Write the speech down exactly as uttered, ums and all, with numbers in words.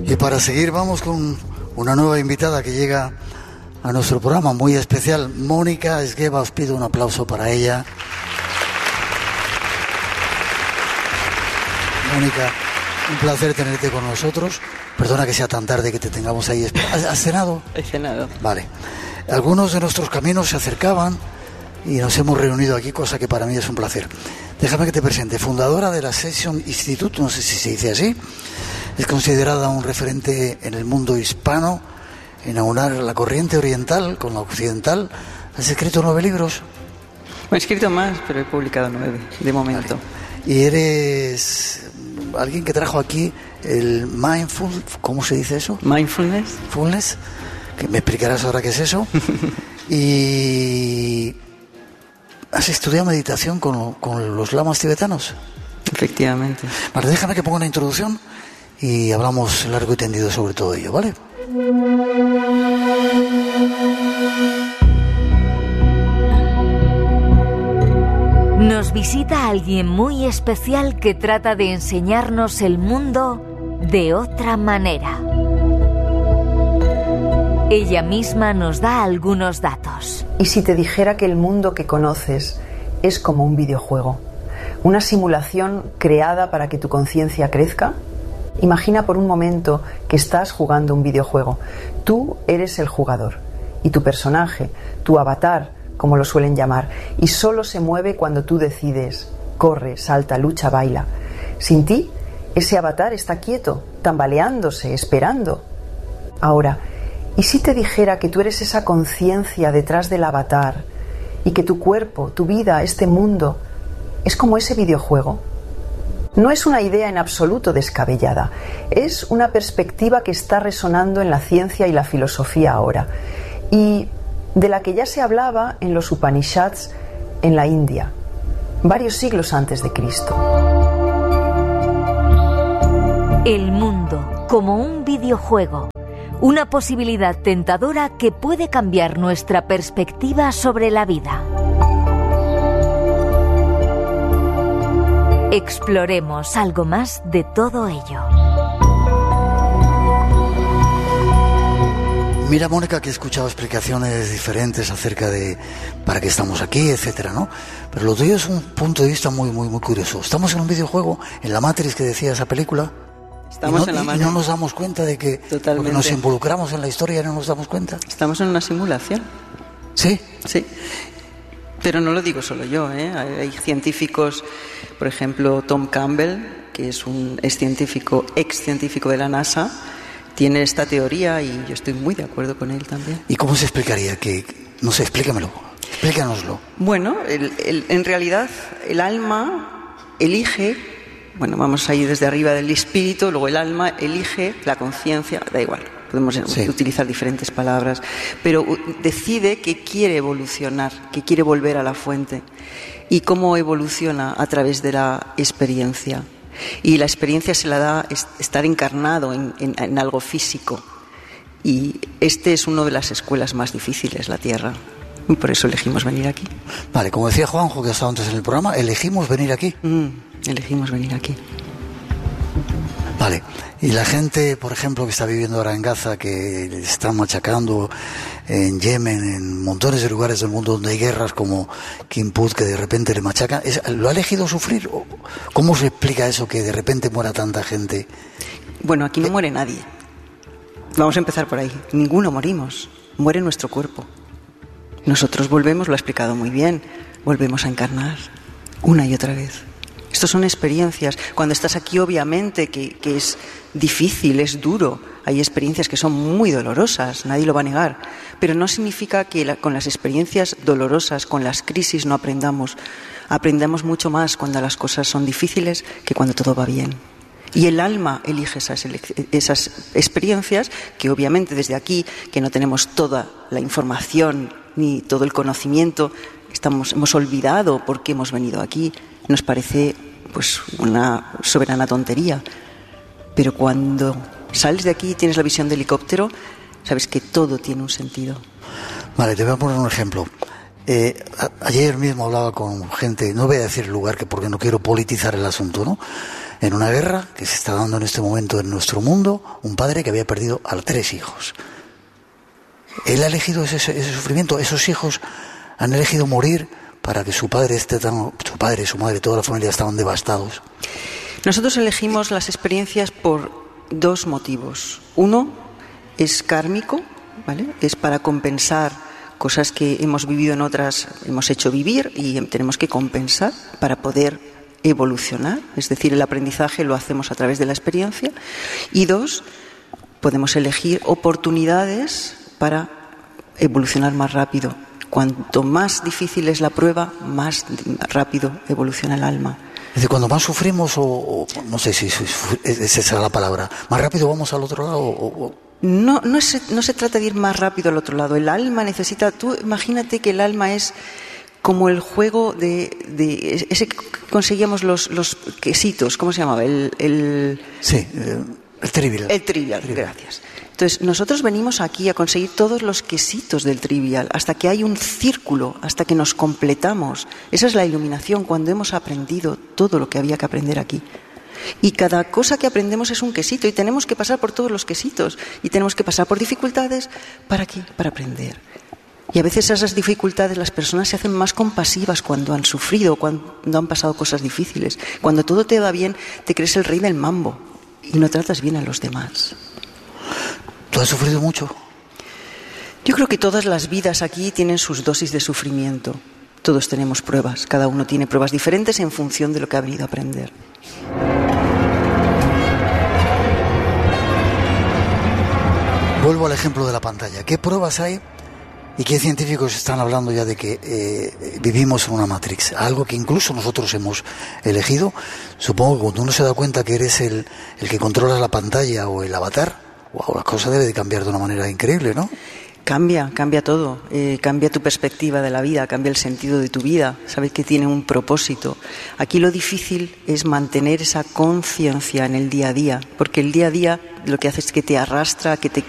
Y para seguir vamos con una nueva invitada que llega a nuestro programa muy especial, Mónica Esgueva. Os pido un aplauso para ella. Mónica, un placer tenerte con nosotros. Perdona que sea tan tarde que te tengamos ahí. ¿Has, has cenado? He cenado. Vale. Algunos de nuestros caminos se acercaban y nos hemos reunido aquí, cosa que para mí es un placer. Déjame que te presente. Fundadora de la Session Institute, no sé si se dice así. Es considerada un referente en el mundo hispano en aunar la corriente oriental con la occidental. ¿Has escrito nueve libros? He escrito más, pero he publicado nueve, de momento. Vale. Y eres alguien que trajo aquí el mindful, ¿cómo se dice eso? Mindfulness. Mindfulness, que me explicarás ahora qué es eso. Y has estudiado meditación con, con los lamas tibetanos. Efectivamente. Vale, déjame que ponga una introducción y hablamos largo y tendido sobre todo ello, ¿vale? Nos visita alguien muy especial que trata de enseñarnos el mundo de otra manera. Ella misma nos da algunos datos. ¿Y si te dijera que el mundo que conoces es como un videojuego? ¿Una simulación creada para que tu conciencia crezca? Imagina por un momento que estás jugando un videojuego. Tú eres el jugador y tu personaje, tu avatar, como lo suelen llamar, y solo se mueve cuando tú decides. Corre, salta, lucha, baila. Sin ti, ese avatar está quieto, tambaleándose, esperando. Ahora, ¿y si te dijera que tú eres esa conciencia detrás del avatar y que tu cuerpo, tu vida, este mundo, es como ese videojuego? No es una idea en absoluto descabellada, es una perspectiva que está resonando en la ciencia y la filosofía ahora, y de la que ya se hablaba en los Upanishads en la India, varios siglos antes de Cristo. El mundo como un videojuego, una posibilidad tentadora que puede cambiar nuestra perspectiva sobre la vida. Exploremos algo más de todo ello. Mira, Mónica, que he escuchado explicaciones diferentes acerca de para qué estamos aquí, etcétera, ¿no? Pero lo tuyo es un punto de vista muy, muy, muy curioso. Estamos en un videojuego, en la Matrix que decía esa película. Estamos y no, en la y, Matrix. y no nos damos cuenta de que porque nos involucramos en la historia y no nos damos cuenta. Estamos en una simulación. ¿Sí? Sí. Pero no lo digo solo yo, ¿eh? Hay científicos, por ejemplo, Tom Campbell, que es un es científico, ex científico de la NASA, tiene esta teoría y yo estoy muy de acuerdo con él también. ¿Y cómo se explicaría? Que, no sé, explícamelo, explícanoslo. Bueno, el, el, en realidad el alma elige, bueno, vamos a ir desde arriba del espíritu, luego el alma elige la conciencia, da igual. Podemos sí. utilizar diferentes palabras, pero decide que quiere evolucionar, que quiere volver a la fuente. ¿Y cómo evoluciona? A través de la experiencia. Y la experiencia se la da estar encarnado en, en, en algo físico. Y este es una de las escuelas más difíciles, la Tierra. Y por eso elegimos venir aquí. Vale, como decía Juanjo, que ha estado antes en el programa, elegimos venir aquí. Mm, elegimos venir aquí. Vale, y la gente, por ejemplo, que está viviendo ahora en Gaza, que están machacando en Yemen, en montones de lugares del mundo donde hay guerras como Kimput, que de repente le machacan, ¿es, ¿lo ha elegido sufrir? ¿Cómo se explica eso, que de repente muera tanta gente? Bueno, aquí no muere nadie. Vamos a empezar por ahí. Ninguno morimos. Muere nuestro cuerpo. Nosotros volvemos, lo ha explicado muy bien, volvemos a encarnar una y otra vez. Estos son experiencias. Cuando estás aquí, obviamente, que, que es difícil, es duro. Hay experiencias que son muy dolorosas, nadie lo va a negar. Pero no significa que la, con las experiencias dolorosas, con las crisis, no aprendamos. Aprendemos mucho más cuando las cosas son difíciles que cuando todo va bien. Y el alma elige esas, esas experiencias que, obviamente, desde aquí, que no tenemos toda la información ni todo el conocimiento, estamos, hemos olvidado por qué hemos venido aquí. Nos parece pues una soberana tontería, pero cuando sales de aquí y tienes la visión de helicóptero, sabes que todo tiene un sentido. Vale, te voy a poner un ejemplo. Eh, a, ayer mismo hablaba con gente, no voy a decir el lugar que porque no quiero politizar el asunto, ¿no? en una guerra que se está dando en este momento en nuestro mundo, un padre que había perdido a tres hijos. Él ha elegido ese, ese sufrimiento, esos hijos han elegido morir para que su padre esté tan, su padre, su madre, toda la familia estaban devastados. Nosotros elegimos las experiencias por dos motivos. Uno es kármico, ¿vale? Es para compensar cosas que hemos vivido en otras, hemos hecho vivir y tenemos que compensar para poder evolucionar. Es decir, el aprendizaje lo hacemos a través de la experiencia. Y dos, podemos elegir oportunidades para evolucionar más rápido. Cuanto más difícil es la prueba, más rápido evoluciona el alma. Es decir, cuando más sufrimos, o, o no sé si, si esa es la palabra, más rápido vamos al otro lado. O, o... No, no, es, no se trata de ir más rápido al otro lado. El alma necesita. Tú imagínate que el alma es como el juego de, de ese que conseguíamos los, los quesitos. ¿Cómo se llamaba? El, el... Sí, el trivial. El trivial, trivial, gracias. Entonces, nosotros venimos aquí a conseguir todos los quesitos del trivial, hasta que hay un círculo, hasta que nos completamos. Esa es la iluminación, cuando hemos aprendido todo lo que había que aprender aquí. Y cada cosa que aprendemos es un quesito, y tenemos que pasar por todos los quesitos, y tenemos que pasar por dificultades. ¿Para qué? Para aprender. Y a veces esas dificultades, las personas se hacen más compasivas cuando han sufrido, cuando han pasado cosas difíciles. Cuando todo te va bien, te crees el rey del mambo, y no tratas bien a los demás. ¿Tú has sufrido mucho? Yo creo que todas las vidas aquí tienen sus dosis de sufrimiento. Todos tenemos pruebas, cada uno tiene pruebas diferentes en función de lo que ha venido a aprender. Vuelvo al ejemplo de la pantalla. ¿Qué pruebas hay y qué científicos están hablando ya de que eh, vivimos en una Matrix? Algo que incluso nosotros hemos elegido. Supongo que cuando uno se da cuenta que eres el, el que controla la pantalla o el avatar, wow, la cosa debe de cambiar de una manera increíble, ¿no? Cambia, cambia todo. Eh, cambia tu perspectiva de la vida, cambia el sentido de tu vida. Sabes que tiene un propósito. Aquí lo difícil es mantener esa conciencia en el día a día, porque el día a día lo que hace es que te arrastra, que te